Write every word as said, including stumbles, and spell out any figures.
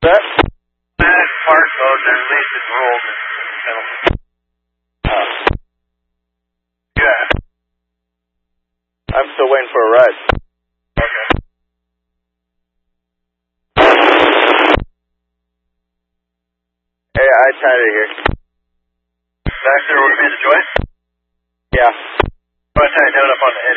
That? That part mode, there's at least it's rolled. Uh, yeah. I'm still waiting for a ride. Okay. Hey, I tied it here. Back there would be the joint? Yeah. I'm going to tie it down up on the